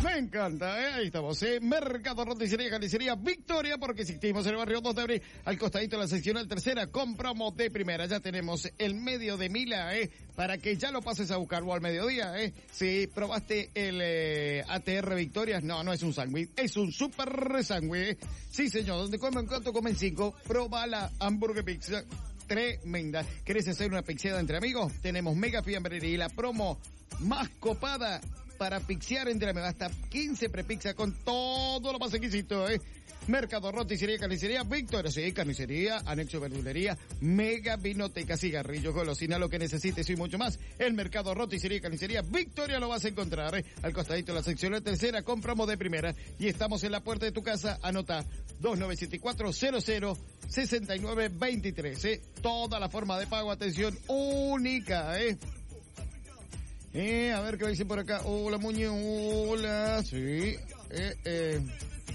Me encanta, ¿eh? Ahí estamos, Mercado Roticería Carnicería Victoria, porque existimos en el barrio 2 de abril, al costadito de la seccional tercera, con promo de primera. Ya tenemos el medio de Mila, para que ya lo pases a buscar, o al mediodía, Si probaste el ATR Victorias, no es un sándwich, es un super sándwich, Sí, señor, donde comen 4, comen 5, proba la hamburger pizza. Tremenda. ¿Querés hacer una pixeada entre amigos? Tenemos Mega Fiambrería y la promo más copada para pixear entre amigos. Hasta 15 prepizza con todo lo más exquisito, Mercado Roticería, Carnicería Victoria. Sí, carnicería, anexo verdulería, mega vinoteca, cigarrillos, golosina, lo que necesites y mucho más. El Mercado Roticería, Carnicería Victoria lo vas a encontrar, Al costadito de la sección de tercera, compramos de primera. Y estamos en la puerta de tu casa. Anota 2974-00-6923, Toda la forma de pago, atención, única, A ver qué dicen por acá. Hola, Muñe, hola, sí,